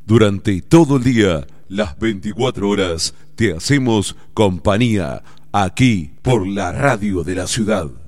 Durante todo el día, las 24 horas, te hacemos compañía aquí por la radio de la ciudad.